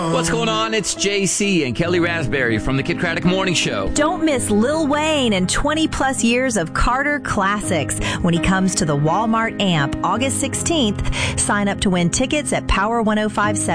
What's going on? It's JC and Kelly Raspberry from the Kid Craddock Morning Show. Don't miss Lil Wayne and 20 plus years of Carter classics when he comes to the Walmart Amp August 16th. Sign up to win tickets at Power 1057.